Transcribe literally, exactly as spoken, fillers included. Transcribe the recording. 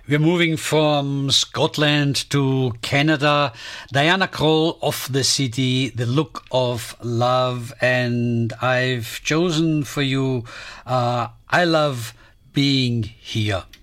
We're moving from Scotland to Canada. Diana Krall, Of the City, The Look of Love. And I've chosen for you uh, I Love Being Here.